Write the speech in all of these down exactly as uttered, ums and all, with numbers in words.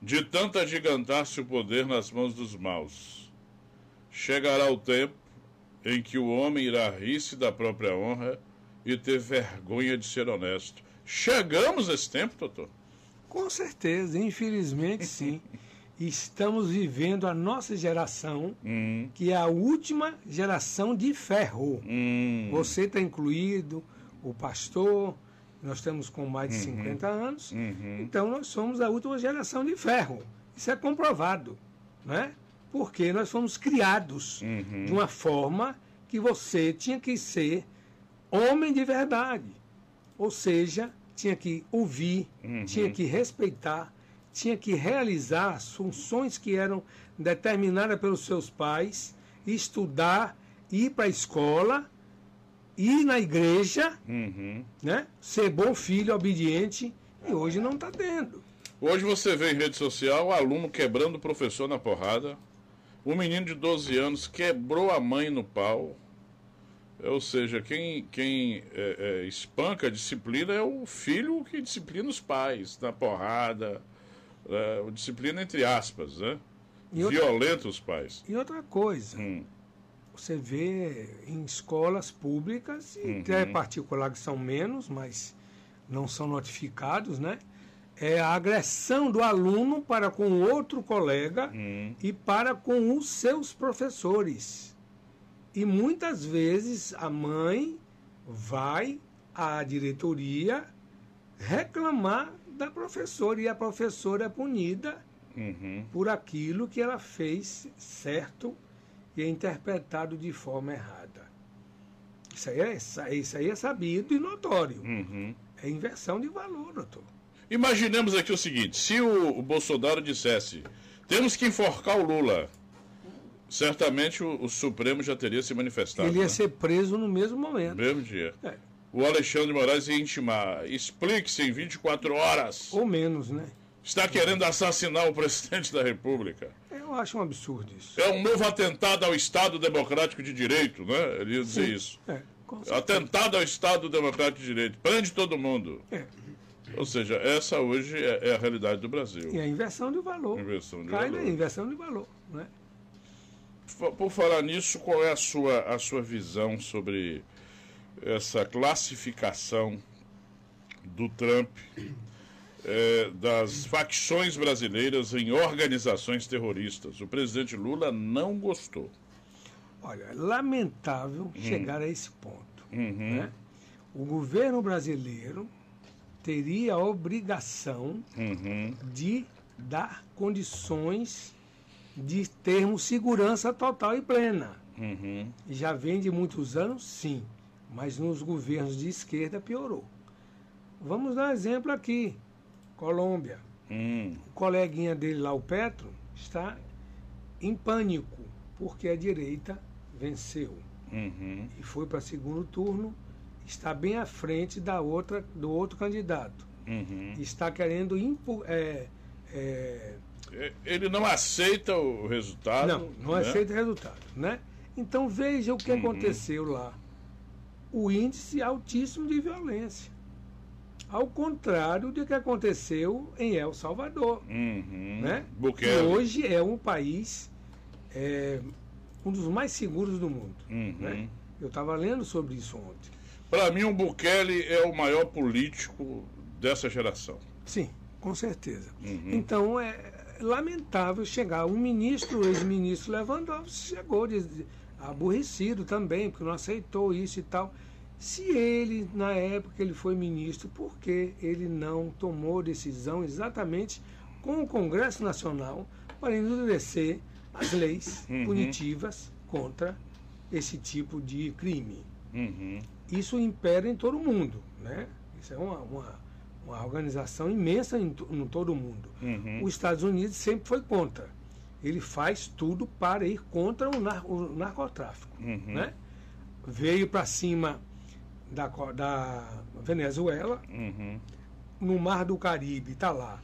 De tanto agigantar-se o poder nas mãos dos maus, chegará o tempo em que o homem irá rir-se da própria honra e ter vergonha de ser honesto. Chegamos a esse tempo, doutor? Com certeza, infelizmente sim. Estamos vivendo a nossa geração, hum. que é a última geração de ferro. Hum. Você está incluído, o pastor, nós estamos com mais de uhum. cinquenta anos, uhum. então nós somos a última geração de ferro. Isso é comprovado, né? Porque nós fomos criados uhum. de uma forma que você tinha que ser homem de verdade. Ou seja, tinha que ouvir, uhum. tinha que respeitar, tinha que realizar as funções que eram determinadas pelos seus pais, estudar, ir para a escola, ir na igreja, uhum. né? Ser bom filho, obediente, e hoje não está tendo. Hoje você vê em rede social o aluno quebrando o professor na porrada, um menino de doze anos quebrou a mãe no pau. Ou seja, quem, quem é, é, espanca a disciplina é o filho que disciplina os pais, na porrada, é, disciplina entre aspas, né? E violenta outra, os pais. E outra coisa, hum. você vê em escolas públicas, e uhum. até particular que são menos, mas não são notificados, né? É a agressão do aluno para com outro colega hum. e para com os seus professores. E muitas vezes a mãe vai à diretoria reclamar da professora, e a professora é punida uhum. por aquilo que ela fez certo e é interpretado de forma errada. Isso aí é, isso aí é sabido e notório. Uhum. É inversão de valor, doutor. Imaginemos aqui o seguinte, se o, o Bolsonaro dissesse, temos que enforcar o Lula, certamente o, o Supremo já teria se manifestado. Ele ia né? ser preso no mesmo momento. No mesmo dia. É. O Alexandre de Moraes ia intimar, explique-se em vinte e quatro horas. Ou menos, né? Está querendo assassinar o presidente da República. Eu acho um absurdo isso. É um novo atentado ao Estado Democrático de Direito, né? Ele ia dizer Sim. isso. É, atentado ao Estado Democrático de Direito. Prende todo mundo. É. Ou seja, essa hoje é, é a realidade do Brasil. E a inversão de valor. Inversão de Cai valor. na inversão de valor, né? Por falar nisso, qual é a sua, a sua visão sobre essa classificação do Trump é, das facções brasileiras em organizações terroristas? O presidente Lula não gostou. Olha, é lamentável hum. chegar a esse ponto. Uhum. Né? O governo brasileiro teria a obrigação uhum. de dar condições de termos segurança total e plena. Uhum. Já vem de muitos anos, sim, mas nos governos de esquerda piorou. Vamos dar um exemplo aqui, Colômbia. Hum. O coleguinha dele lá, o Petro, está em pânico, porque a direita venceu. Uhum. E foi para segundo turno, está bem à frente da outra, do outro candidato. Uhum. Está querendo impor... É, é, Ele não aceita o resultado. Não, não né? aceita o resultado, né? Então veja o que uhum. aconteceu lá. O índice altíssimo de violência. Ao contrário do que aconteceu em El Salvador. Uhum. Né? Que hoje é um país, é, um dos mais seguros do mundo. Uhum. Né? Eu estava lendo sobre isso ontem. Para mim, o Bukele é o maior político dessa geração. Sim, com certeza. Uhum. Então, é lamentável chegar um ministro, o ex-ministro Lewandowski chegou de, aborrecido também, porque não aceitou isso e tal. Se ele, na época que ele foi ministro, por que ele não tomou decisão exatamente com o Congresso Nacional para endurecer as leis uhum. punitivas contra esse tipo de crime? Uhum. Isso impera em todo o mundo, né? Isso é uma... uma uma organização imensa em, em todo o mundo. Uhum. Os Estados Unidos sempre foi contra. Ele faz tudo para ir contra o, nar o narcotráfico. Uhum. Né? Veio para cima da, da Venezuela, uhum. no Mar do Caribe, está lá,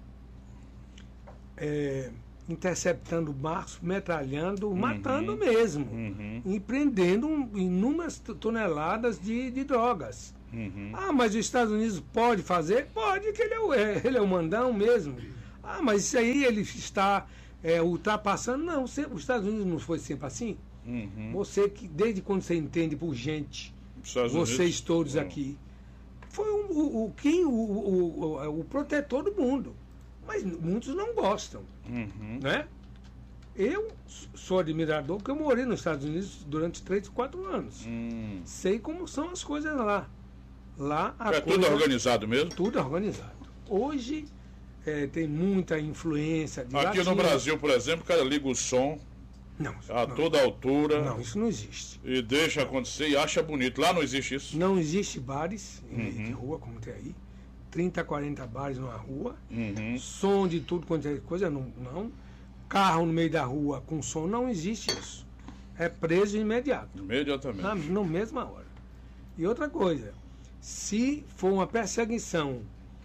é, interceptando barcos, metralhando, uhum. matando mesmo, uhum. e prendendo um, inúmeras toneladas de, de drogas. Uhum. Ah, mas os Estados Unidos pode fazer? Pode, que ele é, o, ele é o mandão mesmo. Ah, mas isso aí ele está é, ultrapassando. Não, sempre, os Estados Unidos não foi sempre assim. Uhum. Você que, desde quando você entende por gente, Estados vocês Unidos, todos não. aqui, foi o, o, o, quem, o, o, o, o protetor do mundo. Mas muitos não gostam, Uhum. né? Eu sou admirador porque eu morei nos Estados Unidos durante três, quatro anos. Hum. Sei como são as coisas lá. Lá a É coisa, tudo organizado mesmo? tudo organizado. Hoje é, tem muita influência de Aqui no latinos. Brasil, por exemplo, o cara liga o som Não, isso a não, toda altura não, isso não existe. e deixa acontecer e acha bonito. Lá não existe isso. Não existe bares em- Uhum. de rua, como tem aí. trinta, quarenta bares numa rua. Uhum. Som de tudo quanto é coisa, não, não. Carro no meio da rua com som, não existe isso. É preso imediato, Imediatamente. na, na mesma hora. E outra coisa, se for uma perseguição,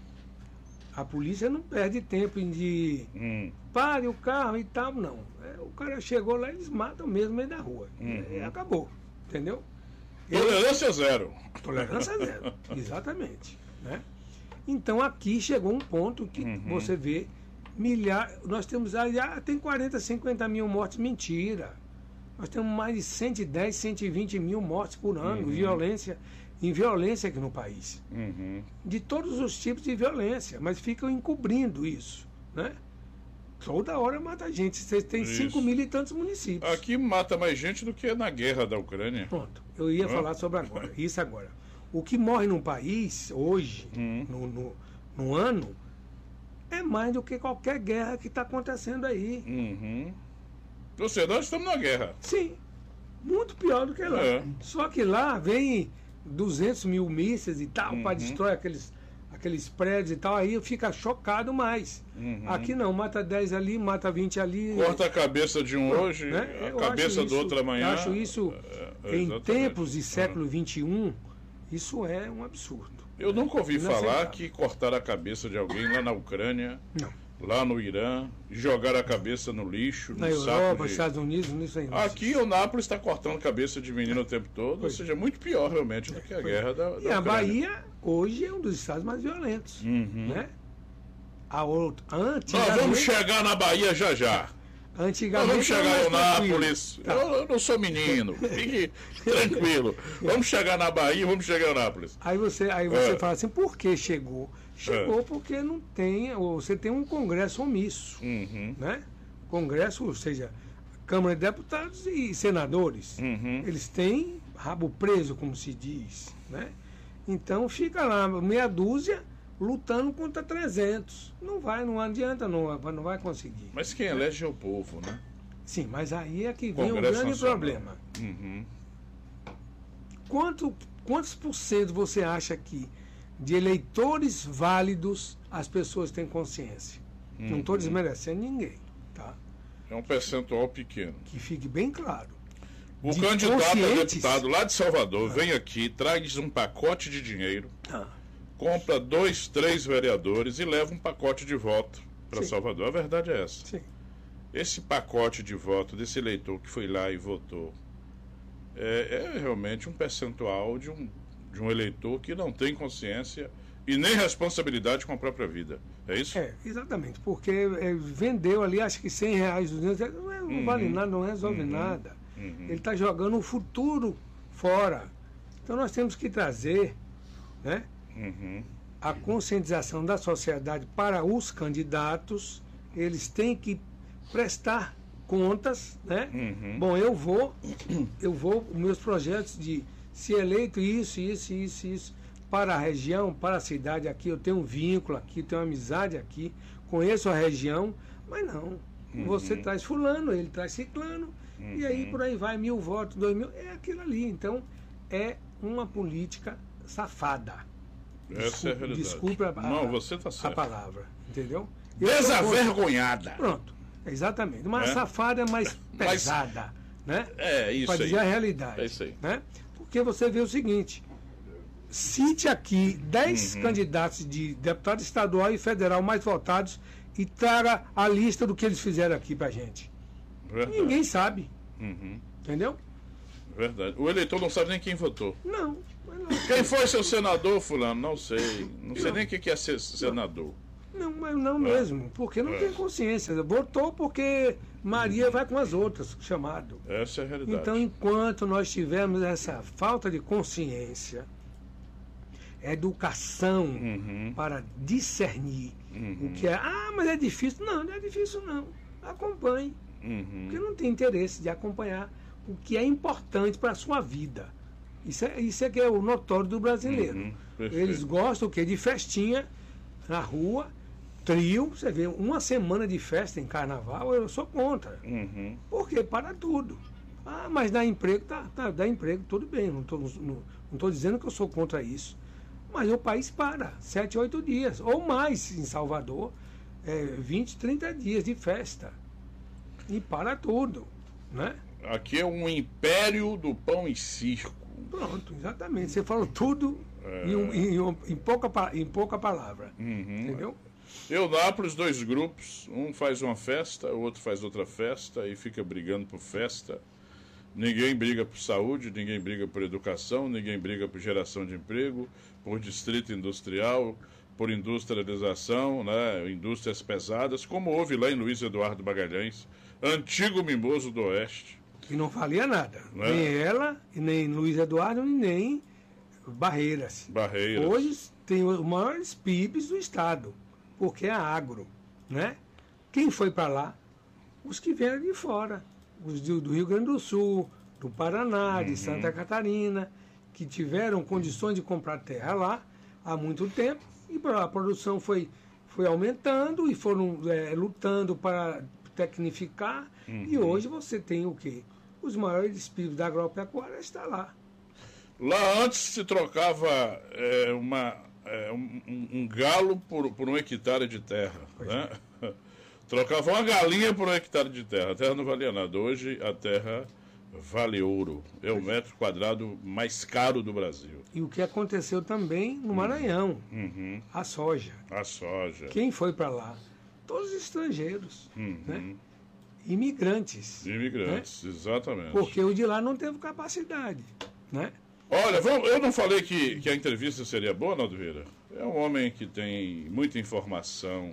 a polícia não perde tempo em de Hum. pare o carro e tal, não. É, o cara chegou lá, eles matam mesmo no meio da rua. Uhum. E acabou, entendeu? Eu- Tolerância zero. Tolerância zero, exatamente. Né? Então aqui chegou um ponto que Uhum. você vê milhares. Nós temos aí, ah, tem quarenta, cinquenta mil mortes, mentira. Nós temos mais de cento e dez, cento e vinte mil mortes por ano, Uhum. violência, em violência aqui no país. Uhum. De todos os tipos de violência, mas ficam encobrindo isso. Né? Toda hora mata gente. Você tem Isso. cinco mil e tantos municípios. Aqui mata mais gente do que na guerra da Ucrânia. Pronto, eu ia Hã? falar sobre agora, isso agora. O que morre no país hoje, Hum. no, no, no ano, é mais do que qualquer guerra que está acontecendo aí. Uhum. Ou seja, nós estamos na guerra. Sim, muito pior do que lá. É. Só que lá vem duzentos mil mísseis e tal, Uhum. para destruir aqueles, aqueles prédios e tal, aí fica chocado mais. Uhum. Aqui não, mata dez ali, mata vinte ali. Corta a cabeça de um hoje, né? a Eu cabeça acho do isso- outro amanhã. Eu acho isso, É, em exatamente. tempos de século vinte e um, isso é um absurdo. Eu nunca ouvi Inaceitável. falar que cortaram a cabeça de alguém lá na Ucrânia, Não. lá no Irã, jogaram a cabeça no lixo, no Na saco Europa, de... Estados Unidos, nisso aí. não Aqui existe. o Nápoles está cortando a cabeça de menino o tempo todo, ou Pois. seja, muito pior realmente do que a guerra da, da E a Ucrânia. Bahia, hoje, é um dos estados mais violentos. Uhum. Né? A outra, Nós antigamente, vamos chegar na Bahia já já. Nós antigamente vamos chegar era em mais tranquilo. Nápoles. Tá. Eu, eu não sou menino, fique tranquilo. Vamos chegar na Bahia, vamos chegar em Nápoles. Aí você, aí você É. fala assim, por que chegou? Chegou porque não tem, ou você tem um congresso omisso, Uhum. né? Congresso, ou seja, Câmara de Deputados e senadores. Uhum. Eles têm rabo preso, como se diz, né? Então fica lá meia dúzia lutando contra trezentos. Não vai, não adianta, não, não vai conseguir. Mas quem elege é o povo, né? Sim, mas aí é que vem o Congresso grande Nacional. problema. Uhum. Quanto, quantos por cento você acha que de eleitores válidos as pessoas têm consciência? Não estou desmerecendo ninguém, tá? É um percentual pequeno. Que fique bem claro. O De candidato a conscientes- deputado lá de Salvador vem aqui, traz um pacote de dinheiro, Ah, compra dois, três vereadores e leva um pacote de voto para Sim. Salvador. A verdade é essa. sim. Esse pacote de voto desse eleitor que foi lá e votou é, é realmente um percentual de um, de um eleitor que não tem consciência e nem responsabilidade com a própria vida. É isso? É, exatamente, porque é, vendeu ali, acho que cem reais, duzentos reais, não, é- não vale Uhum. nada, não resolve nada. Uhum. Ele está jogando o futuro fora. Então nós temos que trazer, né, Uhum. a conscientização da sociedade para os candidatos. Eles têm que prestar contas, né? Uhum. Bom, eu vou, eu vou, meus projetos de se eleito isso, isso, isso, isso, para a região, para a cidade aqui, eu tenho um vínculo aqui, tenho uma amizade aqui, conheço a região, mas não. Você traz fulano, ele traz ciclano, e aí por aí vai, mil votos, dois mil, é aquilo ali. Então, é uma política safada. Essa é a realidade. Desculpa a, Não, você está a certo. palavra, entendeu? Eu sou contra- Desavergonhada. Pronto, exatamente. Uma É? safada mais Mas- pesada, né? É isso Para aí. dizer a realidade. É isso aí. Né? Porque você vê o seguinte: cite aqui dez Uhum. candidatos de deputado estadual e federal mais votados e traga a lista do que eles fizeram aqui pra gente. Verdade. Ninguém sabe, Uhum. entendeu? Verdade. O eleitor não sabe nem quem votou. Não. mas não. Quem foi seu senador, fulano? Não sei. Não sei nem o que que é ser senador. Não, mas não é. mesmo, porque não é. tem consciência. Votou porque Maria vai com as outras, chamado. Essa é a realidade. Então, enquanto nós tivermos essa falta de consciência, educação uhum. para discernir uhum. o que é. Ah, mas é difícil. Não, não é difícil não. Acompanhe. Uhum. Porque não tem interesse de acompanhar o que é importante para a sua vida. Isso é, isso é que é o notório do brasileiro. Uhum. Eles gostam o quê? De festinha na rua, trio. Você vê, uma semana de festa em carnaval, eu sou contra. Uhum. Porque para tudo. Ah, mas dá emprego, tá, tá, dá emprego, tudo bem. Não estou não, não tô dizendo que eu sou contra isso. Mas o país para, sete, oito dias, ou mais em Salvador, é, vinte, trinta dias de festa. E para tudo, né? Aqui é um império do pão e circo. Pronto, exatamente. Você falou tudo é... em, um, em, um, em, pouca, em pouca palavra. Uhum. Entendeu? Eunápolis, dois grupos. Um faz uma festa, o outro faz outra festa e fica brigando por festa. Ninguém briga por saúde, ninguém briga por educação, ninguém briga por geração de emprego, por distrito industrial, por industrialização, né, indústrias pesadas, como houve lá em Luiz Eduardo Magalhães, antigo mimoso do Oeste. E não valia nada. Né? Nem ela, nem Luiz Eduardo, nem Barreiras. Barreiras. Hoje tem os maiores P I Bs do estado, porque é agro. Né? Quem foi para lá? Os que vieram de fora. Os do, do Rio Grande do Sul, do Paraná, de uhum. Santa Catarina, que tiveram condições de comprar terra lá há muito tempo, e a produção foi, foi aumentando e foram é, lutando para tecnificar, uhum. e hoje você tem o quê? Os maiores P I Bs da agropecuária está lá. Lá antes se trocava é, uma, é, um, um galo por, por um hectare de terra, né? É. Trocava uma galinha por um hectare de terra. A terra não valia nada. Hoje a terra vale ouro. É o metro quadrado mais caro do Brasil. E o que aconteceu também no Maranhão. Uhum. A soja. A soja. Quem foi para lá? Todos os estrangeiros. Uhum. Né? Imigrantes. Imigrantes, né? Exatamente. Porque o de lá não teve capacidade. Né? Olha, vamos, eu não falei que, que a entrevista seria boa, Naldo Vieira? É um homem que tem muita informação,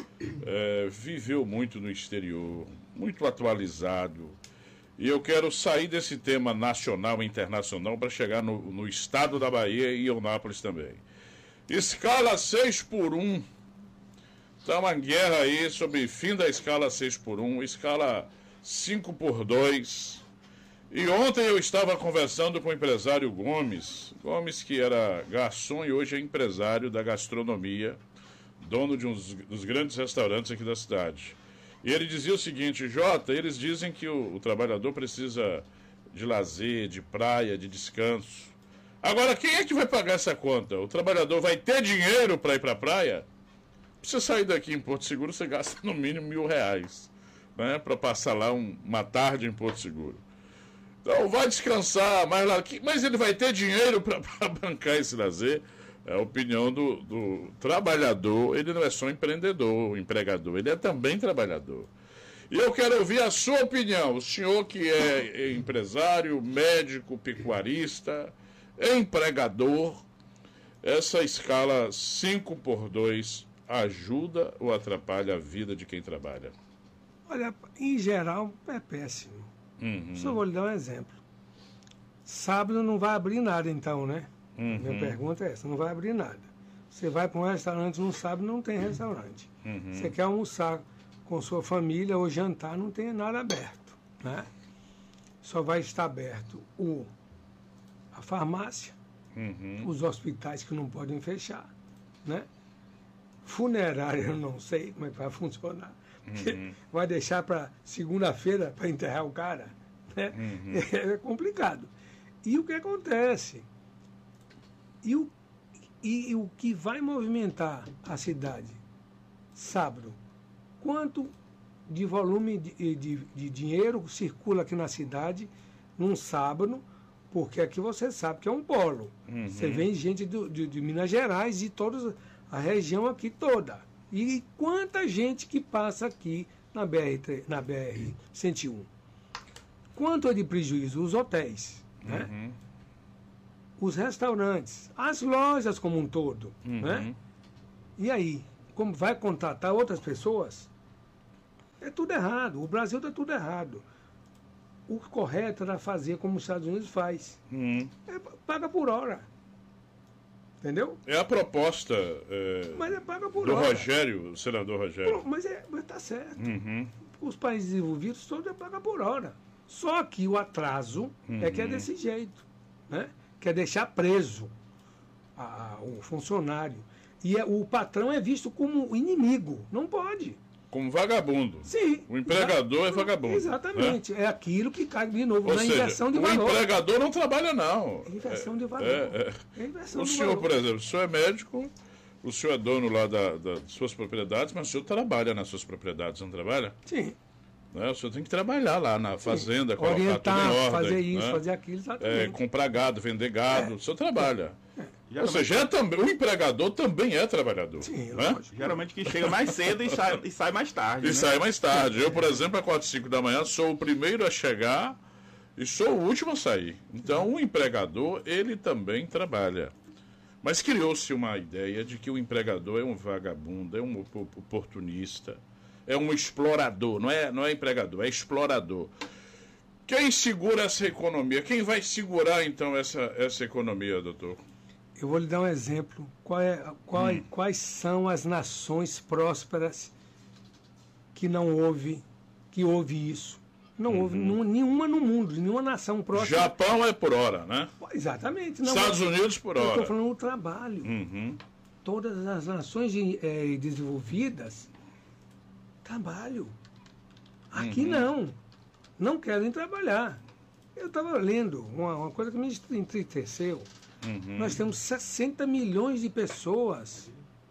é, viveu muito no exterior, muito atualizado. E eu quero sair desse tema nacional e internacional para chegar no, no estado da Bahia e Eunápolis também. Escala seis por um. Está uma guerra aí sobre fim da escala seis por um, escala cinco por dois. E ontem eu estava conversando com o empresário Gomes, Gomes que era garçom e hoje é empresário da gastronomia, dono de um dos grandes restaurantes aqui da cidade. E ele dizia o seguinte: Jota, eles dizem que o, o trabalhador precisa de lazer, de praia, de descanso. Agora, quem é que vai pagar essa conta? O trabalhador vai ter dinheiro para ir para a praia? Para você sair daqui em Porto Seguro, você gasta no mínimo mil reais, né, para passar lá um, uma tarde em Porto Seguro. Então, vai descansar, mas, lá, mas ele vai ter dinheiro para bancar esse lazer. É a opinião do, do trabalhador. Ele não é só empreendedor, empregador, ele é também trabalhador. E eu quero ouvir a sua opinião. O senhor que é empresário, médico, pecuarista, empregador, essa escala cinco por dois ajuda ou atrapalha a vida de quem trabalha? Olha, em geral é péssimo. Uhum. Só vou lhe dar um exemplo. Sábado não vai abrir nada, então, né? Uhum. Minha pergunta é essa: não vai abrir nada. Você vai para um restaurante no sábado, não tem restaurante. Uhum. Você quer almoçar com sua família ou jantar, não tem nada aberto, né? Só vai estar aberto o, a farmácia, uhum. os hospitais que não podem fechar, né? Funerária, eu não sei como é que vai funcionar. Uhum. Vai deixar para segunda-feira para enterrar o cara, né? Uhum. É complicado. E o que acontece? E o, e, e o que vai movimentar a cidade sábado? Quanto de volume de, de, de dinheiro circula aqui na cidade num sábado? Porque aqui você sabe que é um polo. Uhum. Você vem gente do, de, de Minas Gerais e toda a região aqui toda. E quanta gente que passa aqui na B R, na B R cento e um? Quanto é de prejuízo? Os hotéis, né? Uhum. Os restaurantes, as lojas como um todo, uhum. né? E aí? como vai contratar outras pessoas, é tudo errado. O Brasil está tudo errado. O correto era fazer como os Estados Unidos faz. Hum. É, paga por hora. Entendeu? É a proposta é, mas é paga por do hora. Rogério, o senador Rogério. Pô, mas, é, mas tá certo. Uhum. Os países desenvolvidos todos é paga por hora. Só que o atraso uhum. é que é desse jeito. Né? Quer deixar preso a, a, o funcionário. E é, o patrão é visto como inimigo. Não pode. Como vagabundo. Sim. O empregador é vagabundo. Exatamente. Né? É aquilo que cai de novo Ou na seja, inversão de o valor. O empregador não trabalha, não. É inversão de valor. É, é. É inversão o de senhor, valor. por exemplo, o senhor é médico, o senhor é dono lá da, da, das suas propriedades, mas o senhor trabalha nas suas propriedades, não trabalha? Sim. Né? O senhor tem que trabalhar lá na fazenda, colocar orientar, tudo em ordem. fazer isso, né? fazer aquilo, exatamente. É, comprar gado, vender gado, É. o senhor trabalha. É. Ou seja, é também, o empregador também é trabalhador. Sim, né? lógico. Geralmente que chega mais cedo e sai, e sai mais tarde. E né? sai mais tarde. Eu, por exemplo, às quatro, cinco da manhã, sou o primeiro a chegar e sou o último a sair. Então, o empregador, ele também trabalha. Mas criou-se uma ideia de que o empregador é um vagabundo, é um oportunista, é um explorador. Não é, não é empregador, é explorador. Quem segura essa economia? Quem vai segurar, então, essa, essa economia, doutor? Eu vou lhe dar um exemplo. Qual é, qual, Hum. Quais são as nações prósperas que não houve, que houve isso? Não houve Uhum. nenhuma no mundo, nenhuma nação próspera. Japão é por hora, né? Exatamente. Não, Estados Unidos por Eu hora. estou falando do trabalho. Uhum. Todas as nações de, eh, desenvolvidas, trabalho. Aqui Uhum. não. Não querem trabalhar. Eu estava lendo uma, uma coisa que me entristeceu. Uhum. Nós temos sessenta milhões de pessoas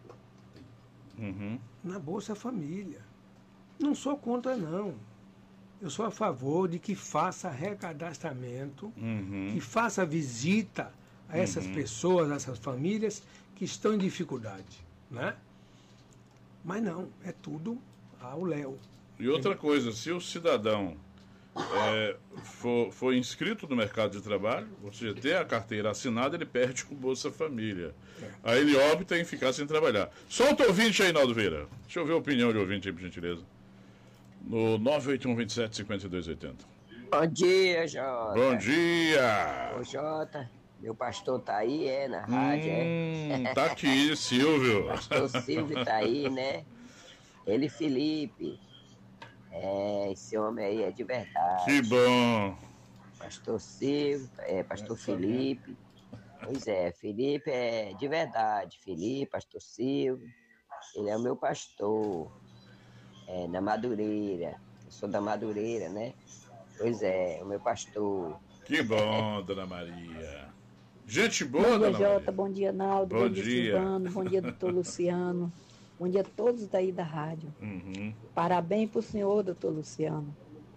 Uhum. na Bolsa Família. Não sou contra, não. Eu sou a favor de que faça recadastramento, Uhum. que faça visita a essas Uhum. pessoas, a essas famílias que estão em dificuldade. Né? Mas não, é tudo ao léu. E outra coisa, se o cidadão é, for, for inscrito no mercado de trabalho, ou seja, ter a carteira assinada, ele perde o Bolsa Família. Aí ele opta em ficar sem trabalhar. Solta o ouvinte aí, Naldo Vieira. Deixa eu ver a opinião de ouvinte aí, por gentileza. No nove oito um, vinte e sete, cinquenta e dois oitenta. Bom dia, Jota. Bom dia! Ô, Jota, meu pastor tá aí, é, na rádio, é? Hum, tá aqui, Silvio. Pastor Silvio tá aí, né? Ele e Felipe. É, esse homem aí é de verdade. Que bom. Pastor Silvio, é, pastor Felipe. Pois é, Felipe é de verdade. Felipe, pastor Silvio. Ele é o meu pastor. É, na Madureira. Eu sou da Madureira, né? Pois é, o meu pastor. Que bom, dona Maria. Gente boa, Bom dia, dona Maria. Jota. Bom dia, Naldo. Bom Bom, dia, dia. Silvano. Bom dia, doutor Luciano. Bom dia a todos daí da rádio. Uhum. Parabéns para o senhor, doutor Luciano.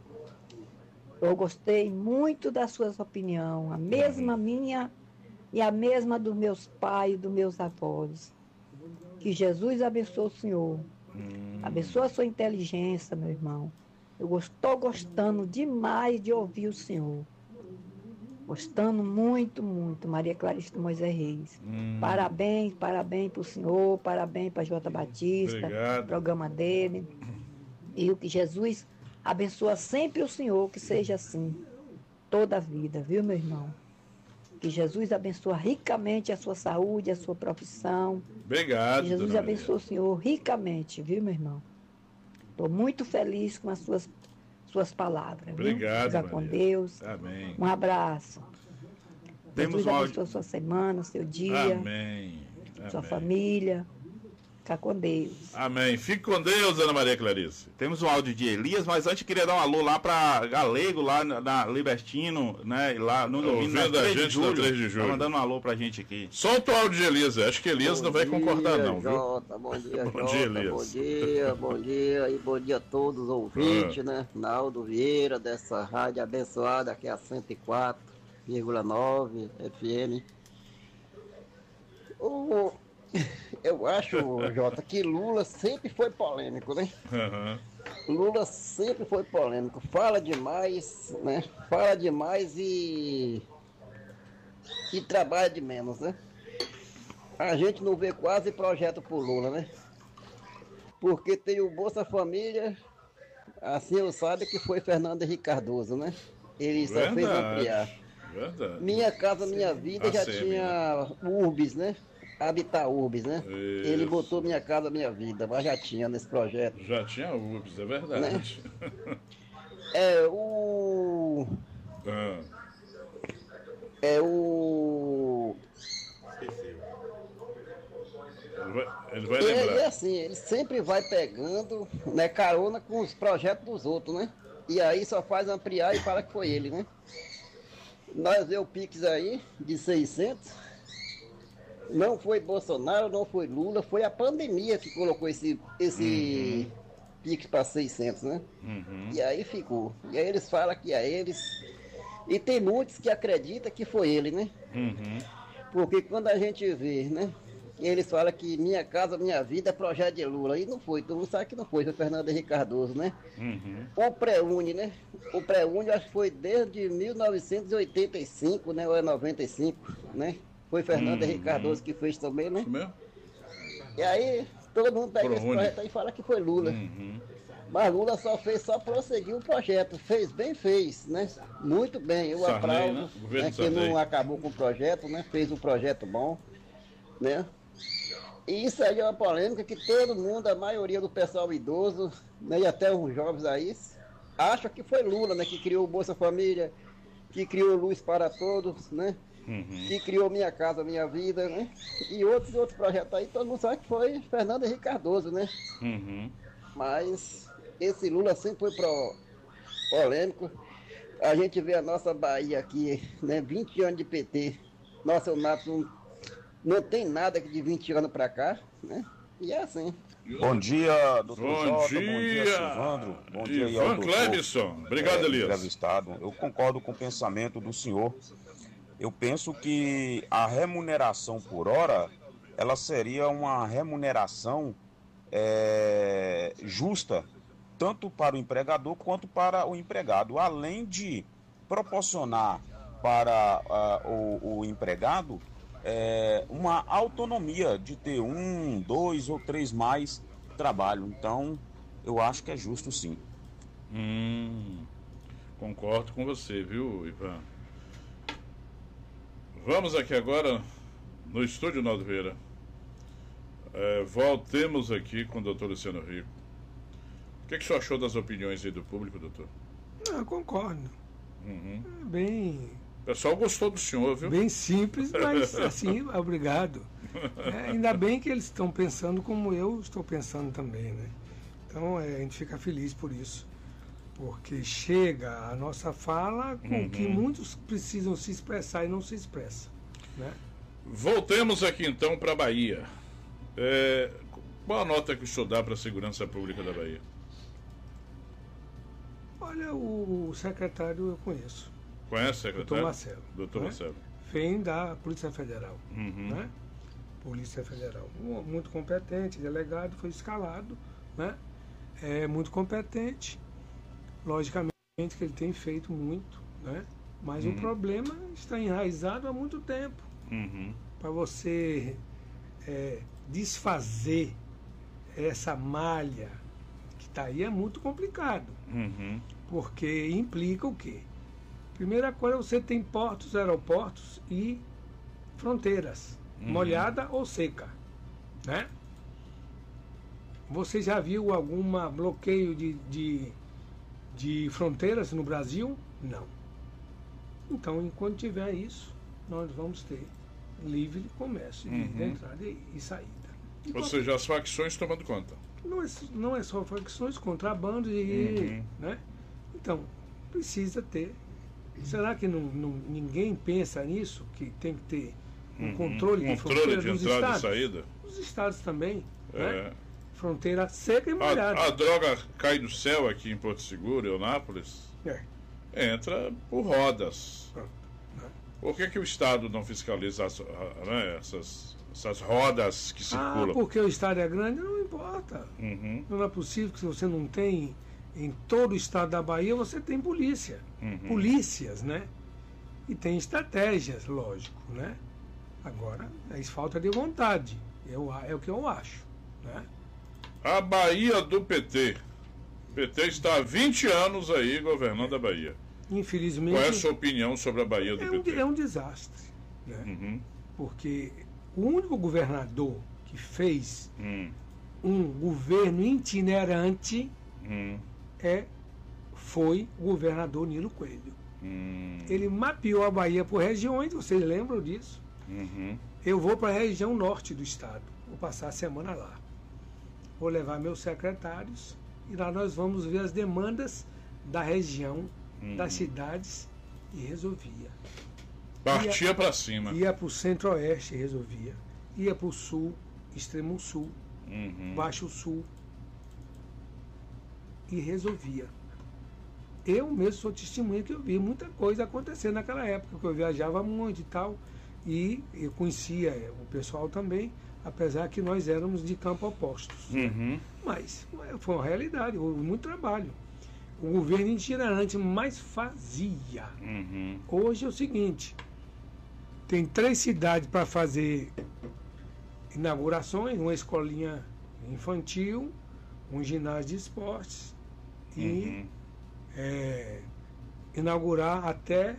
Eu gostei muito das suas opiniões. A mesma minha e a mesma dos meus pais e dos meus avós. Que Jesus abençoe o senhor. Hum. Abençoe a sua inteligência, meu irmão. Eu estou gostando demais de ouvir o senhor. Gostando muito, muito. Maria Clarista Moisés Reis. Hum. Parabéns, parabéns para o senhor, parabéns para Jota Batista, Obrigado. o programa dele. E o que Jesus abençoa sempre o senhor, que seja assim, toda a vida, viu, meu irmão? Que Jesus abençoe ricamente a sua saúde, a sua profissão. Obrigado, Que Jesus dona abençoe o senhor ricamente, viu, meu irmão? Estou muito feliz com as suas, suas palavras. Viu? Obrigado, Fica com Maria. Deus. Amém. Um abraço. Temos Jesus um abençoe áudio. a sua semana, seu dia, Amém. sua Amém. família. Fica com Deus. Amém. Fique com Deus, Ana Maria Clarice. Temos um áudio de Elias, mas antes eu queria dar um alô lá pra Galego, lá na, na Libertino, né? e Lá no Ouvindo ouvindo na a três de gente na julho. três de julho. Tá mandando um alô pra gente aqui. Solta o áudio de Elias. Acho que Elias não vai concordar, não, viu? Jota, bom dia, Bom Jota, dia, Elias. bom dia, bom dia e bom dia a todos os ouvintes, né? Naldo Vieira, dessa rádio abençoada que é a cento e quatro vírgula nove F M. O- Eu acho, Jota, que Lula sempre foi polêmico, né? Aham. Lula sempre foi polêmico. Fala demais, né? Fala demais e. e trabalha de menos, né? A gente não vê quase projeto pro Lula, né? Porque tem o Bolsa Família, assim eu sabe que foi Fernando Henrique Cardoso, né? Ele só Verdade. fez ampliar. Verdade. Minha Casa Minha Vida A já S M, tinha Urbis, né? Habitar Urbis, né? Isso. Ele botou Minha Casa Minha Vida, mas já tinha nesse projeto. Já tinha U B S, é verdade. É o. Ah, É o. ele vai, ele vai E ele lembrar. é assim, ele sempre vai pegando, né, carona com os projetos dos outros, né? E aí só faz ampliar e fala que foi ele, né? Nós vemos o Pix aí, de seiscentos. Não foi Bolsonaro, não foi Lula, foi a pandemia que colocou esse, esse uhum. Pix para seiscentos, né? Uhum. E aí ficou. E aí eles falam que é eles. E tem muitos que acreditam que foi ele, né? Uhum. Porque quando a gente vê, né? Eles falam que Minha Casa Minha Vida é projeto de Lula. E não foi, todo mundo sabe que não foi, foi Fernando Henrique Cardoso, né? Uhum. O Pré-Uni, né? O Pré-Uni acho que foi desde mil novecentos e oitenta e cinco, né? Ou é noventa e cinco, né? Foi Fernando Uhum. Henrique Cardoso que fez também, né? Isso mesmo? E aí todo mundo pega Pro esse Uni. projeto aí e fala que foi Lula. Uhum. Mas Lula só fez, só prosseguiu o projeto. Fez bem, fez, né? Muito bem. Eu Sarney, aplaudo, né? Governo né? Que Sarney. não acabou com o projeto, né? Fez um projeto bom, né? E isso aí é uma polêmica que todo mundo, a maioria do pessoal idoso, né? E até os jovens aí, acham que foi Lula, né? Que criou o Bolsa Família, que criou Luz para Todos, né? Uhum. Que criou Minha Casa Minha Vida, né? E outros outros projetos aí, todo mundo sabe que foi Fernando Henrique Cardoso, né? Uhum. Mas esse Lula sempre foi pro polêmico. A gente vê a nossa Bahia aqui, né? vinte anos de P T. Nossa, o Mato não, não tem nada de vinte anos para cá, né? E é assim. Bom dia, doutor Bom Jota, dia. bom dia, Silvandro. Bom dia, aí ao Ivan doutor, Clebson. Obrigado, é, Elias. entrevistado. Eu concordo com o pensamento do senhor. Eu penso que a remuneração por hora, ela seria uma remuneração é, justa, tanto para o empregador quanto para o empregado, além de proporcionar para uh, o, o empregado é, uma autonomia de ter um, dois ou três mais trabalho. Então, eu acho que é justo sim. Hum, concordo com você, viu, Ivan? Vamos aqui agora no estúdio Naldo Vieira. É, voltemos aqui com o doutor Luciano Rico. O que, é que o senhor achou das opiniões aí do público, doutor? Não, eu concordo. Uhum. É bem, O pessoal gostou do senhor, viu? bem simples, mas assim, obrigado. É, ainda bem que eles estão pensando como eu estou pensando também, né? Então é, a gente fica feliz por isso. Porque chega a nossa fala com Uhum. que muitos precisam se expressar e não se expressa, né? Voltemos aqui então para a Bahia. É, qual a nota que o senhor dá para a segurança pública da Bahia? Olha, o secretário eu conheço, Conhece, secretário? doutor Marcelo. Doutor né? Marcelo. Vem da Polícia Federal, Uhum. né? Polícia Federal. Muito competente, delegado, foi escalado, né? É muito competente. Logicamente que ele tem feito muito, né? Mas Uhum. o problema está enraizado há muito tempo. Uhum. Para você é, desfazer essa malha que está aí é muito complicado. Uhum. Porque implica o quê? Primeira coisa, você tem portos, aeroportos e fronteiras, Uhum. molhada ou seca, né? Você já viu algum bloqueio de, de, de fronteiras no Brasil? Não. Então, enquanto tiver isso, nós vamos ter livre comércio de Uhum. entrada e, e saída. E Ou qual- seja, as facções tomando conta. não é, não é só facções, contrabando e. Uhum. Né? Então, precisa ter. Será que não, não- ninguém pensa nisso? Que tem que ter um Uhum. controle, de Controle fronteira de dos entrada e estados? saída. Os estados também. Né? É. Fronteira seca e molhada. A, a droga cai do céu aqui em Porto Seguro, Eunápolis, É. entra por rodas. Pronto, né? Por que, que o Estado não fiscaliza as, ah, né, essas, essas rodas que Ah, circulam? porque o estado é grande, não importa. Uhum. Não é possível que se você não tem em todo o estado da Bahia, você tem polícia. Uhum. Polícias, né? E tem estratégias, lógico, né? Agora, é falta de vontade. Eu, é o que eu acho, né? A Bahia do P T. O P T está há vinte anos aí governando a Bahia. Infelizmente... Qual é a sua opinião sobre a Bahia do é P T? Um, é um desastre. Né? Uhum. Porque o único governador que fez Hum. um governo itinerante Hum. é, foi o governador Nilo Coelho. Hum. Ele mapeou a Bahia por regiões, vocês lembram disso? Uhum. Eu vou para a região norte do estado, vou passar a semana lá. Vou levar meus secretários e lá nós vamos ver as demandas da região, Uhum. das cidades e resolvia. Partia para cima. Ia para o centro-oeste e resolvia. Ia para o sul, extremo sul, Uhum. baixo sul e resolvia. Eu mesmo sou testemunha que eu vi muita coisa acontecer naquela época, que eu viajava muito e tal, e eu conhecia o pessoal também, apesar que nós éramos de campo opostos. Uhum. Mas foi uma realidade, houve muito trabalho. O governo itinerante mais fazia. Uhum. Hoje é o seguinte, tem três cidades para fazer inaugurações, uma escolinha infantil, um ginásio de esportes e Uhum. é, inaugurar até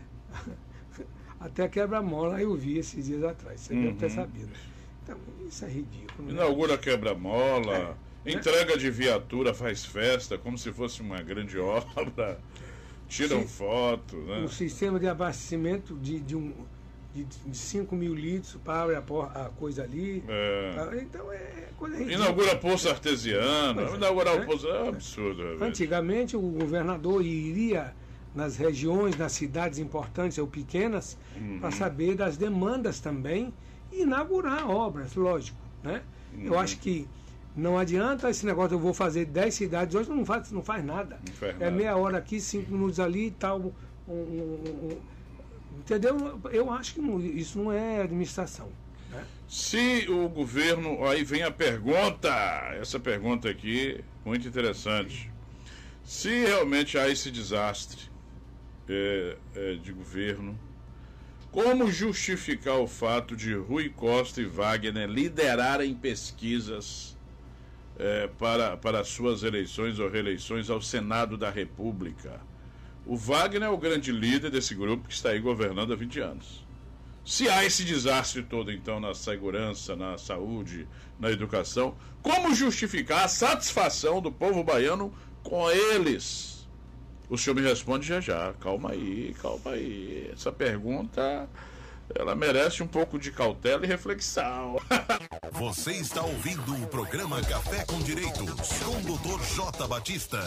até quebra-mola. Eu vi esses dias atrás, você Uhum. deve ter sabido. Então, isso é ridículo. Né? Inaugura quebra-mola, É. entrega de viatura, faz festa, como se fosse uma grande obra, tiram Sim. foto, né? Um sistema de abastecimento de, de, um, de, de cinco mil litros para abrir a, por- a coisa ali. É. Então é coisa ridícula. Inaugura poço artesiano, Pois é, inaugurar né? o poço, é um absurdo. velho. Antigamente o governador iria nas regiões, nas cidades importantes ou pequenas, Uhum. para saber das demandas também e inaugurar obras, lógico. Né? Uhum. Eu acho que não adianta esse negócio, eu vou fazer dez cidades, hoje não faz, não faz nada. Não faz É nada. meia hora aqui, cinco minutos ali e tal. um- um- um- um- entendeu? Eu acho que não- isso não é administração. Né? Se o governo. Aí vem a pergunta, essa pergunta aqui, muito interessante. Se realmente há esse desastre é, é, de governo, como justificar o fato de Rui Costa e Wagner liderarem pesquisas é, para, para suas eleições ou reeleições ao Senado da República? O Wagner é o grande líder desse grupo que está aí governando há vinte anos. Se há esse desastre todo, então, na segurança, na saúde, na educação, como justificar a satisfação do povo baiano com eles? O senhor me responde já já. Calma aí, calma aí. Essa pergunta, ela merece um pouco de cautela e reflexão. Você está ouvindo o programa Café com Direitos, com o doutor J. Batista.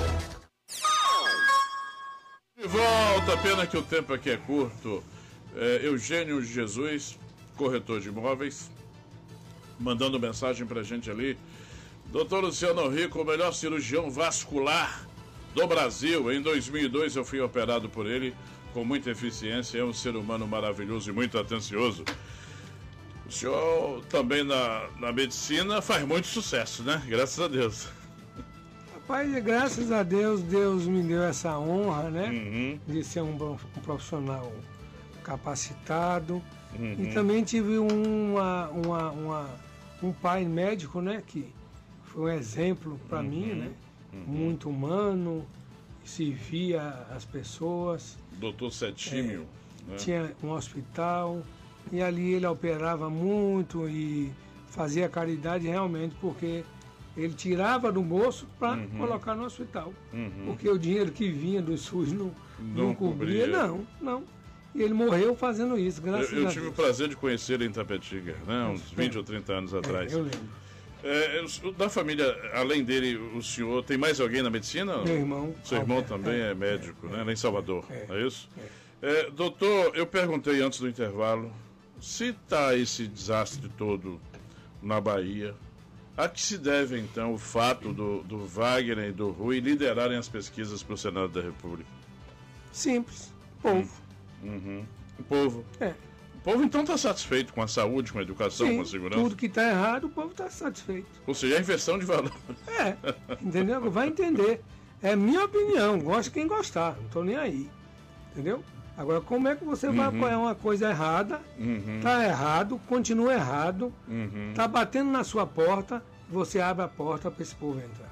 De volta, pena que o tempo aqui é curto. É, Eugênio Jesus, corretor de imóveis, mandando mensagem pra gente ali. doutor Luciano Rico, o melhor cirurgião vascular do Brasil. Em dois mil e dois eu fui operado por ele com muita eficiência. É um ser humano maravilhoso e muito atencioso. O senhor também na, na medicina faz muito sucesso, né? Graças a Deus. Rapaz, graças a Deus, Deus me deu essa honra, né? Uhum, De ser um, bom- um profissional capacitado. uhum. E também tive uma, uma, uma- um pai médico, né? Que foi um exemplo para Uhum, mim, né? uhum. Muito humano, servia as pessoas. doutor Setímio. né? Tinha um hospital e ali ele operava muito e fazia caridade realmente, porque ele tirava do bolso para Uhum. colocar no hospital. Uhum. Porque o dinheiro que vinha do SUS não, Não não cobria, cobria. não, não. E ele morreu fazendo isso, graças Eu, eu a tive o Deus. prazer de conhecer ele em Tapetiga, né? Uns É. vinte ou trinta anos atrás. É, eu lembro. É, o- da família, além dele, o senhor, tem mais alguém na medicina? Meu irmão. Seu irmão Alberto, também é, médico, né? Lá em Salvador, É. não é isso? É, doutor, eu perguntei antes do intervalo, se está esse desastre todo na Bahia, a que se deve, então, o fato do, do Wagner e do Rui liderarem as pesquisas para o Senado da República? Simples. Povo. Uhum. O povo. É. O povo, então, está satisfeito com a saúde, com a educação, Sim, com a segurança? tudo que está errado, o povo está satisfeito. Ou seja, a inversão de valor. É, entendeu? Vai entender. É minha opinião, gosta quem gostar, não estou nem aí. Entendeu? Agora, como é que você vai Uhum. apoiar uma coisa errada, Uhum. tá errado, continua errado, Uhum. tá batendo na sua porta, você abre a porta para esse povo entrar.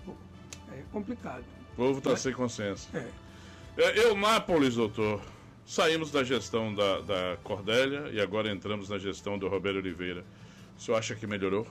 É complicado. O povo está é? sem consciência. É. Eu, Nápoles, doutor, saímos da gestão da, da Cordélia e agora entramos na gestão do Roberto Oliveira. O senhor acha que melhorou?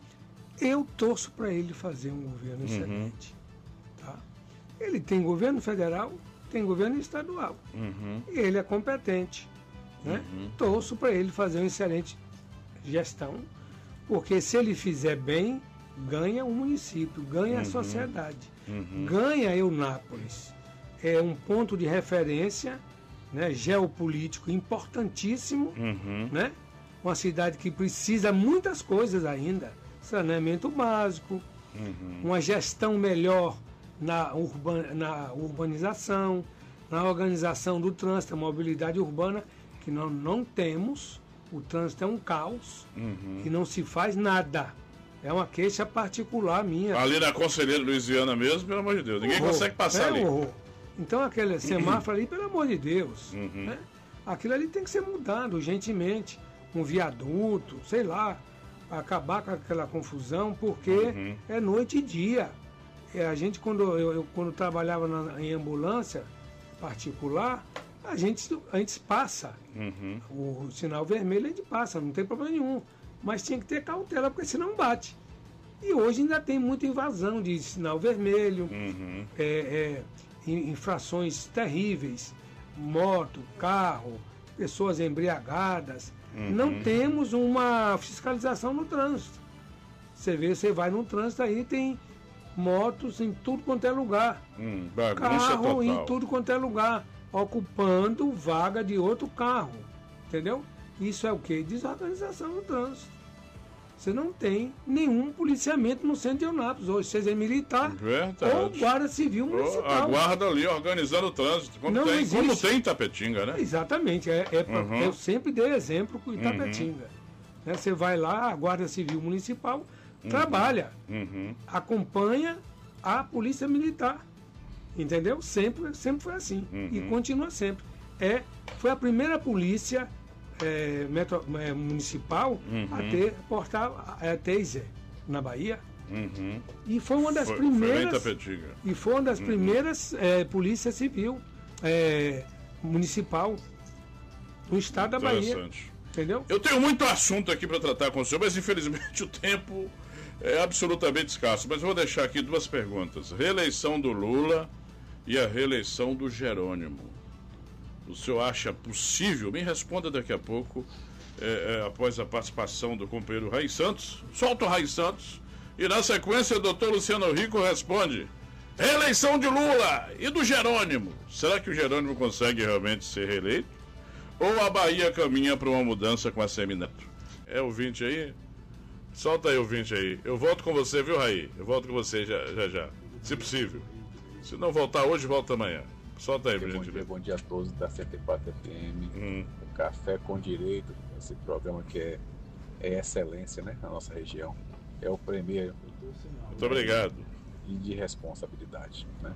Eu torço para ele fazer um governo uhum. excelente. Tá? Ele tem governo federal, tem governo estadual. Uhum. Ele é competente. Né? Uhum. Torço para ele fazer uma excelente gestão, porque se ele fizer bem, ganha o município, ganha uhum. a sociedade, uhum. ganha Eunápolis. É um ponto de referência, né, geopolítico importantíssimo, uhum. né? Uma cidade que precisa muitas coisas ainda, saneamento básico, uhum. uma gestão melhor na, urban, na urbanização, na organização do trânsito, a mobilidade urbana, que nós não temos, o trânsito é um caos, uhum. e não se faz nada. É uma queixa particular minha. Ali na Conselheira Luiziana mesmo, pelo amor de Deus, ninguém horror. consegue passar é ali. Horror. Então aquele semáforo ali, pelo amor de Deus, uhum. né? Aquilo ali tem que ser mudado urgentemente, um viaduto, sei lá, para acabar com aquela confusão, porque uhum. é noite e dia. É, a gente, quando eu, eu quando trabalhava na, em ambulância particular, a gente, a gente passa. Uhum. O, o sinal vermelho a gente passa, não tem problema nenhum. Mas tinha que ter cautela, porque senão bate. E hoje ainda tem muita invasão de sinal vermelho, uhum. é, é, infrações terríveis, moto, carro, pessoas embriagadas. Uhum. Não temos uma fiscalização no trânsito. Você vê, você vai no trânsito aí, tem motos em tudo quanto é lugar. Hum, carro total. Em tudo quanto é lugar, ocupando vaga de outro carro. Entendeu? Isso é o quê? Desorganização no trânsito. Você não tem nenhum policiamento no centro de Eunápolis hoje, seja militar Verdade. ou guarda civil municipal. A guarda ali organizando o trânsito, como, tem, existe. como tem em Itapetinga, né? Exatamente, é, é pra, uhum. eu sempre dei exemplo com Itapetinga. Uhum. Né, você vai lá, a guarda civil municipal uhum. trabalha, uhum. acompanha a polícia militar, entendeu? Sempre, sempre foi assim, uhum. e continua sempre. É, foi a primeira polícia É, metro, é, municipal uhum. a ter portal é, taser na Bahia uhum. e foi uma das foi, primeiras foi e foi uma das uhum. primeiras é, polícia civil é, municipal no estado da Bahia, entendeu? Eu tenho muito assunto aqui para tratar com o senhor, mas infelizmente o tempo é absolutamente escasso, mas vou deixar aqui duas perguntas: reeleição do Lula e a reeleição do Jerônimo. O senhor acha possível? Me responda daqui a pouco, é, é, após a participação do companheiro Raí Santos. Solta o Raí Santos. E na sequência, o doutor Luciano Rico responde: reeleição de Lula e do Jerônimo. Será que o Jerônimo consegue realmente ser reeleito? Ou a Bahia caminha para uma mudança com a Semineto? É ouvinte aí? Solta aí, ouvinte aí. Eu volto com você, viu, Raí? Eu volto com você já já, já. Se possível. Se não voltar hoje, volta amanhã. Solta aí, bom dia, bom dia a todos da cento e quatro F M, hum. o Café com Direito, esse programa que é, é excelência, né, na nossa região. É o primeiro. Muito obrigado. E de responsabilidade, né?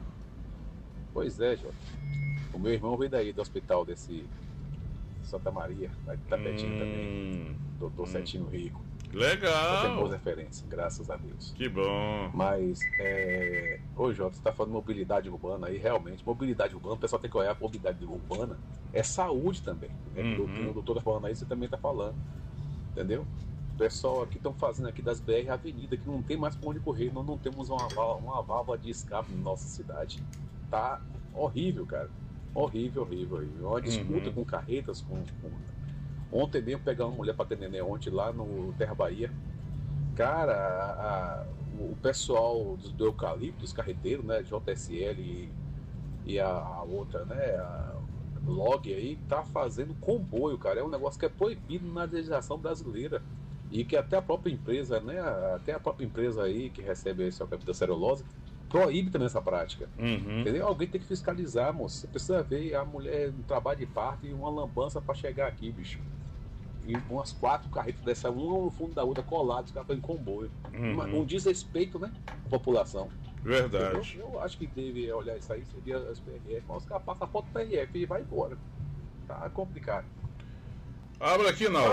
Pois é, Jota. O meu irmão veio daí do hospital desse Santa Maria, lá de Itapetinga hum. também. Doutor hum. Setinho Rico. Legal! Tem boas referências, graças a Deus. Que bom! Mas, é... ô Jota, você está falando de mobilidade urbana aí, realmente, mobilidade urbana, o pessoal tem que olhar a mobilidade urbana, é saúde também. Né? Uhum. O doutor está falando aí, você também está falando, entendeu? O pessoal aqui estão fazendo aqui das B R avenida, que não tem mais para onde correr, nós não temos uma, uma válvula de escape na nossa cidade. Tá horrível, cara. Horrível, horrível, horrível. Uma disputa uhum. com carretas, com... com... Ontem mesmo pegar uma mulher para ter neném ontem lá no Terra Bahia. Cara, a, a, o pessoal do, do Eucalipto, dos carreteiros, né? J S L e, e a, a outra, né? A Log aí, tá fazendo comboio, cara. É um negócio que é proibido na legislação brasileira. E que até a própria empresa, né? Até a própria empresa aí que recebe esse alcance da celulose proíbe também essa prática. Uhum. Entendeu? Alguém tem que fiscalizar, moço. Você precisa ver a mulher no trabalho de parto e uma lambança para chegar aqui, bicho. E umas quatro carretas dessa, uma no fundo da outra, colados, que em comboio. Uhum. Um desrespeito, né? À população. Verdade. Eu, eu acho que deve olhar isso aí, seria as P R F, mas os caras passam a foto do P R F e vai embora. Tá complicado. Abra aqui, Naldo.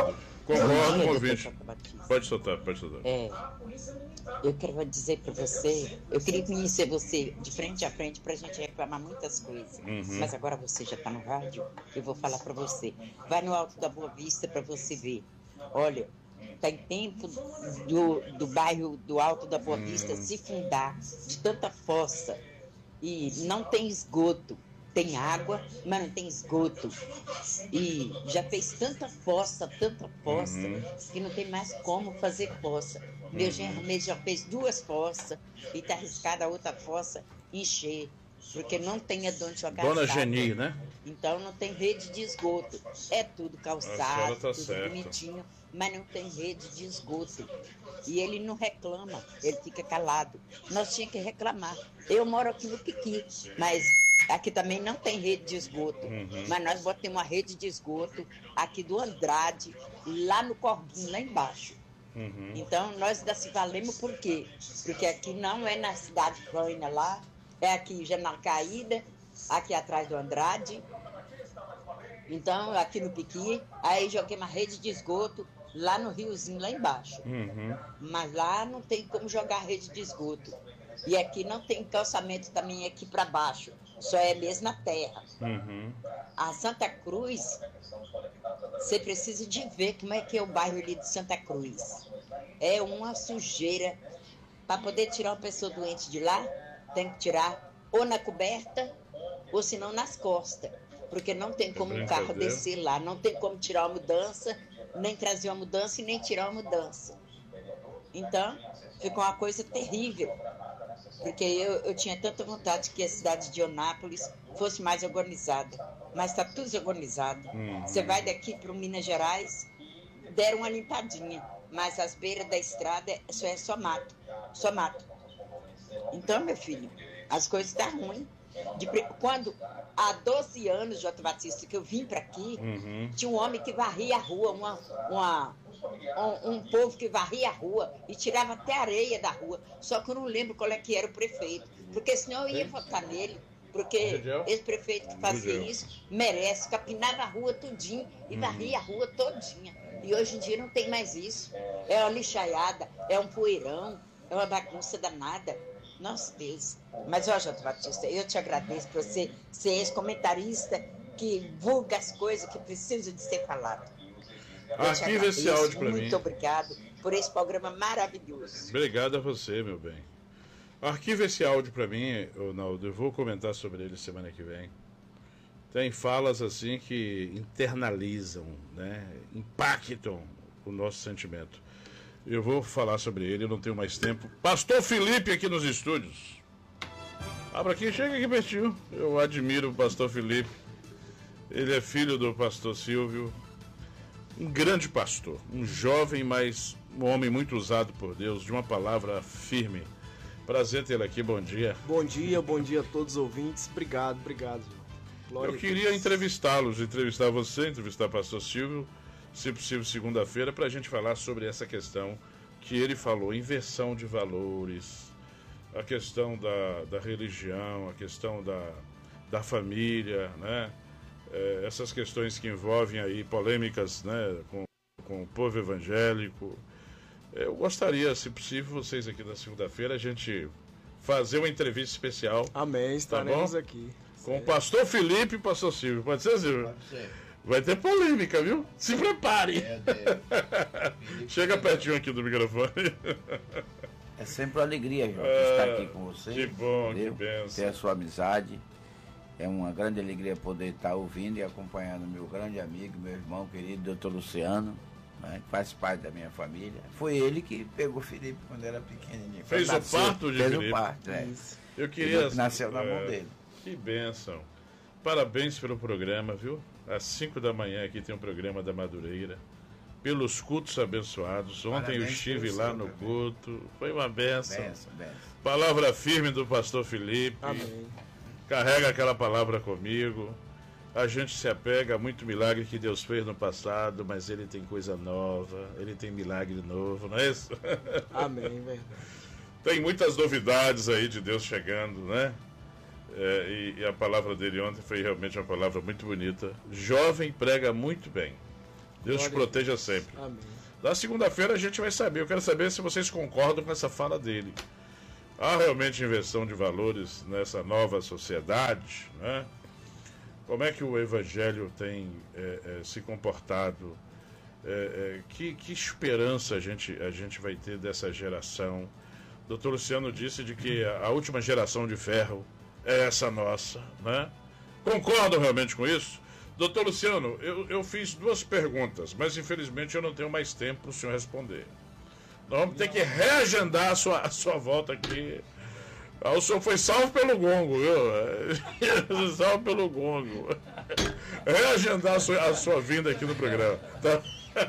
Concordo com o ouvinte. Pode soltar, pode soltar. É, eu quero dizer para você, eu queria conhecer você de frente a frente para a gente reclamar muitas coisas. Uhum. Mas agora você já está no rádio, eu vou falar para você. Vai no Alto da Boa Vista para você ver. Olha, tem tempo do, do bairro do Alto da Boa Vista uhum. se fundar de tanta fossa e não tem esgoto. Tem água, mas não tem esgoto. E já fez tanta fossa, tanta fossa, uhum. que não tem mais como fazer fossa. Uhum. Meu genro mesmo já fez duas fossas e está arriscada a outra fossa encher, porque não tem onde jogar Dona saco. Geni, né? Então não tem rede de esgoto. É tudo calçado, tá tudo certo. bonitinho, mas não tem rede de esgoto. E ele não reclama, ele fica calado. Nós tínhamos que reclamar. Eu moro aqui no Piqui, mas aqui também não tem rede de esgoto. Uhum. Mas nós botamos uma rede de esgoto aqui do Andrade, lá no Corguinho, lá embaixo. Uhum. Então nós ainda se valemos por quê? Porque aqui não é na cidade Plana lá, é aqui já na Caída, aqui atrás do Andrade. Então, aqui no Piqui, aí joguei uma rede de esgoto lá no riozinho, lá embaixo. Uhum. Mas lá não tem como jogar rede de esgoto. E aqui não tem calçamento também aqui para baixo, só é mesmo na terra. Uhum. A Santa Cruz, você precisa de ver como é que é o bairro ali de Santa Cruz. É uma sujeira. Para poder tirar uma pessoa doente de lá, tem que tirar ou na coberta, ou senão nas costas. Porque não tem como um carro descer lá, não tem como tirar uma mudança, nem trazer uma mudança e nem tirar uma mudança. Então, ficou uma coisa terrível. Porque eu, eu tinha tanta vontade que a cidade de Onápolis fosse mais organizada. Mas está tudo desorganizado. Uhum. Você vai daqui para o Minas Gerais, deram uma limpadinha. Mas as beiras da estrada só é só mato. Só mato. Então, meu filho, as coisas estão tá ruins. De, quando há doze anos, J. Batista, que eu vim para aqui, uhum. tinha um homem que varria a rua, uma, uma, um, um povo que varria a rua e tirava até areia da rua. Só que eu não lembro qual é que era o prefeito, porque senão eu ia votar nele, porque esse prefeito que fazia isso merece, capinava a rua tudinho e uhum. varria a rua todinha. E hoje em dia não tem mais isso. É uma lixaiada, é um poeirão, é uma bagunça danada. Nossa Deus. Mas, ó, J. Batista, eu te agradeço por você ser esse comentarista que divulga as coisas que precisam de ser falado. Arquiva esse áudio para mim. Muito obrigado por esse programa maravilhoso. Obrigado a você, meu bem. Arquiva esse áudio para mim, Ronaldo. Eu vou comentar sobre ele semana que vem. Tem falas assim que internalizam, né? Impactam o nosso sentimento. Eu vou falar sobre ele, eu não tenho mais tempo. Pastor Felipe aqui nos estúdios. Abra aqui, chega aqui pertinho. Eu admiro o pastor Felipe. Ele é filho do pastor Silvio. Um grande pastor. Um jovem, mas um homem muito usado por Deus, de uma palavra firme. Prazer tê-lo aqui, bom dia. Bom dia, bom dia a todos os ouvintes. Obrigado, obrigado. Glória eu queria entrevistá-los, entrevistar você, entrevistar o pastor Silvio, se possível segunda-feira, para a gente falar sobre essa questão que ele falou, inversão de valores, a questão da, da religião, a questão da, da família, né? É, essas questões que envolvem aí polêmicas, né, com, com o povo evangélico. Eu gostaria, se possível, vocês aqui na segunda-feira, a gente fazer uma entrevista especial. Amém, estaremos tá aqui. Com certo. O pastor Felipe e o pastor Silvio. Pode ser, Silvio? Pode ser. Vai ter polêmica, viu? Se prepare. É, chega pertinho aqui do microfone. É sempre uma alegria, João, é, estar aqui com você. Que bom, entendeu? Que benção. Ter a sua amizade. É uma grande alegria poder estar ouvindo e acompanhando meu grande amigo, meu irmão querido, doutor Luciano, né, que faz parte da minha família. Foi ele que pegou o Felipe quando era pequenininho. Fez o parto de Fez Felipe? o parto, é. Eu queria... Nasceu na é, mão dele. Que bênção. Parabéns pelo programa, viu? Às cinco da manhã aqui tem um programa da Madureira. Pelos cultos abençoados. Ontem Parabéns, eu estive lá no culto. Foi uma bênção. Benção, benção. Palavra firme do pastor Felipe. Amém. Carrega aquela palavra comigo. A gente se apega a muito milagre que Deus fez no passado, mas Ele tem coisa nova, Ele tem milagre novo, não é isso? Amém, verdade. Tem muitas novidades aí de Deus chegando, né? É, e, e a palavra dele ontem foi realmente uma palavra muito bonita. Jovem prega muito bem. Deus te proteja sempre. Amém. Na segunda-feira a gente vai saber. Eu quero saber se vocês concordam com essa fala dele. Há realmente inversão de valores nessa nova sociedade, né? Como é que o Evangelho tem é, é, se comportado? É, é, que, que esperança a gente, a gente vai ter dessa geração? doutor Luciano disse de que a, a última geração de ferro é essa nossa, né? Concordam realmente com isso? doutor Luciano, eu, eu fiz duas perguntas, mas infelizmente eu não tenho mais tempo para o senhor responder. Nós vamos ter que reagendar a sua, a sua volta aqui. Ah, o senhor foi salvo pelo gongo, viu? Salvo pelo gongo. Reagendar a sua, a sua vinda aqui no programa. Tá?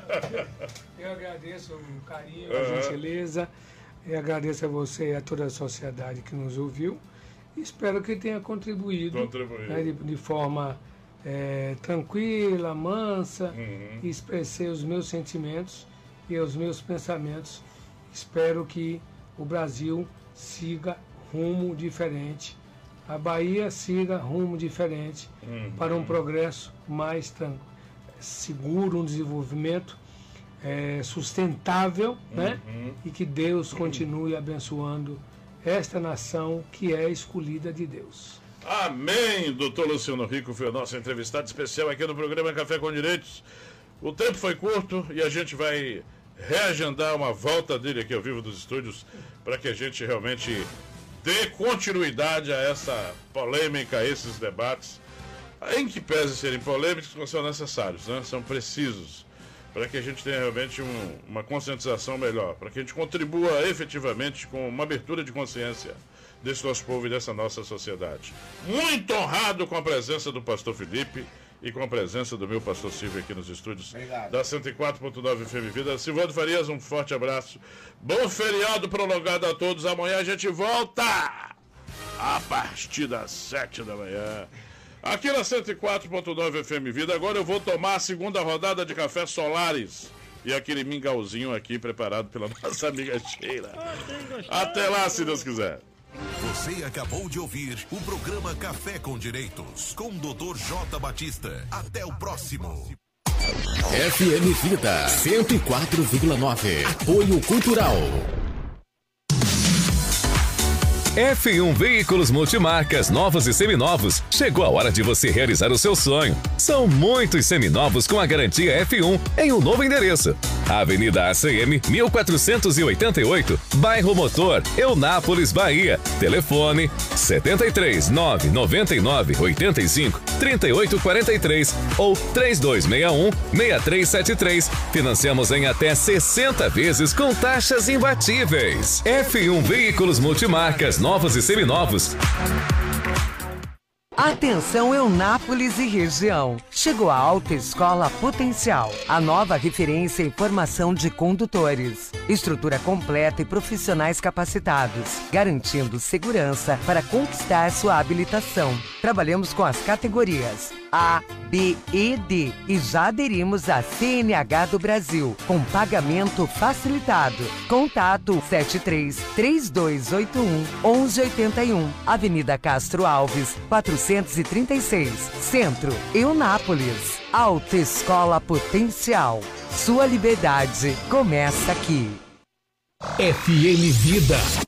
Eu agradeço o carinho, a uhum. gentileza. Eu agradeço a você e a toda a sociedade que nos ouviu. Espero que tenha contribuído, contribuído. Né, de, de forma é, tranquila, mansa, uhum. e expressei os meus sentimentos e os meus pensamentos. Espero que o Brasil siga rumo diferente, a Bahia siga rumo diferente, uhum. para um progresso mais tranquilo, seguro, um desenvolvimento é, sustentável, uhum. né? E que Deus continue abençoando esta nação que é escolhida de Deus. Amém! doutor Luciano Rico foi o nosso entrevistado especial aqui no programa Café com Direitos. O tempo foi curto e a gente vai reagendar uma volta dele aqui ao vivo dos estúdios para que a gente realmente dê continuidade a essa polêmica, a esses debates, em que pese serem polêmicos, não são necessários, né? São precisos, para que a gente tenha realmente um, uma conscientização melhor, para que a gente contribua efetivamente com uma abertura de consciência desse nosso povo e dessa nossa sociedade. Muito honrado com a presença do pastor Felipe e com a presença do meu pastor Silvio aqui nos estúdios. Obrigado. Da cento e quatro ponto nove F M Vida. Silvano Farias, um forte abraço. Bom feriado prolongado a todos. Amanhã a gente volta a partir das sete da manhã. Aqui na cento e quatro ponto nove F M Vida. Agora eu vou tomar a segunda rodada de café Solares. E aquele mingauzinho aqui preparado pela nossa amiga Sheila. Até lá, se Deus quiser. Você acabou de ouvir o programa Café com Direitos, com o doutor J. Batista. Até o próximo. F M Vida cento e quatro vírgula nove. Apoio Cultural. F um Veículos Multimarcas Novos e Seminovos. Chegou a hora de você realizar o seu sonho. São muitos seminovos com a garantia F um em um novo endereço. Avenida A C M mil quatrocentos e oitenta e oito, Bairro Motor, Eunápolis, Bahia. Telefone setenta e três, nove noventa e nove, oitenta e cinco, trinta e oito quarenta e três ou três dois seis um, seis três sete três. Financiamos em até sessenta vezes com taxas imbatíveis. F um Veículos Multimarcas Novos e Seminovos. Atenção Eunápolis e região. Chegou a Alta Escola Potencial, a nova referência em formação de condutores. Estrutura completa e profissionais capacitados, garantindo segurança para conquistar sua habilitação. Trabalhamos com as categorias A, B e D e já aderimos à C N H do Brasil, com pagamento facilitado. Contato sete três, três dois oito um, um um oito um, Avenida Castro Alves, quatrocentos e trinta e seis, Centro, Eunápolis. Alta Escola Potencial. Sua liberdade começa aqui. F M Vida.